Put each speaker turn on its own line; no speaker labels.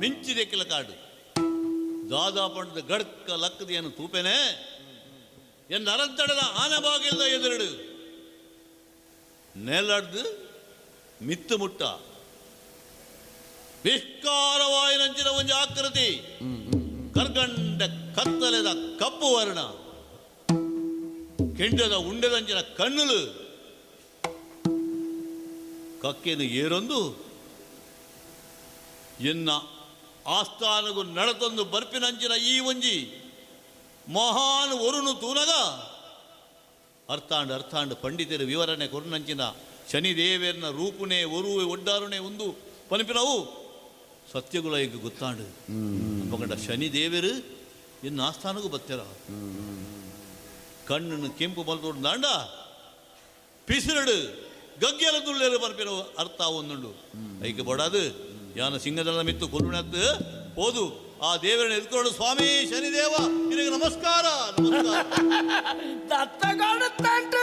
ಮಿಂಚಿದೆ ಕೆಲ ಕಾಡು ದಾದಾ ಪಂಡದ ಗಡ್ಕ ಲಕ್ಕದಿಯನ್ನು ತೂಪೆನೆ ಎನ್ನ ಅರಂತಡದ ಆನೆ ಬಾಗಿಲ್ದ ಎದುರುಡು ನೆಲಡ್ದು ಮಿತ್ತು ಮುಟ್ಟ ವಿಷ್ಕಾರವಾಯಿನಂಚಿನ ಒಂದು ಆಕೃತಿ ಕರ್ಗಂಡ ಕತ್ತಲೆದ ಕಪ್ಪು ವರ್ಣ ಕೆಂಡದ ಉಂಡೆದಂಚಿನ ಕಣ್ಣುಲು ಕಕ್ಕೆನು ಏರೊಂದು ಎನ್ನ ಆಸ್ಥಾನಗೂ ನಡತೊಂದು ಬರ್ಪಿನಂಚಿನ ಈ ಒಂಜಿ ಮಹಾನ್ ಒರುನು ತೂನಗ ಅರ್ಥಾಂಡ್ ಪಂಡಿತರು ವಿವರಣೆ ಕೊರ್ನಂಚಿನ ಶನಿದೇವೇರ್ನ ರೂಪುನೇ ಒರುವೆ ಒಡ್ಡಾರುನೇ ಒಂದು ಪನಿಪಿನವು ಸತ್ಯಗುಲ ಈಗ ಗೊತ್ತಾಂಡು ಅಪ್ಪಗಂಡ ಶನಿದೇವರು ಇನ್ನು ಆಸ್ಥಾನಗೂ ಬತ್ತೆರ ಕಣ್ಣನ್ನು ಕೆಂಪು ಮಲ್ತೋಡು ದಾಂಡ ಪಿಸಿರಡು ಗಗ್ಗೆಲ ತುಳ್ಳೆರು ಪನ್ಪಿನ ಅರ್ಥ ಒಂದುಂಡು ಐಕೆ ಬಡಾದು ಯಾನ ಸಿಂಗದಳ ಮಿತ್ತು ಕೊಲ್ಲುಣದ್ದು ಹೋದು ಆ ದೇವರನ್ನು ಎದ್ಕೊಂಡು ಸ್ವಾಮಿ ಶನಿದೇವ ನಿನಗೆ ನಮಸ್ಕಾರ ನಮಸ್ಕಾರ
ದತ್ತಗಾಡುತ್ತಂಟು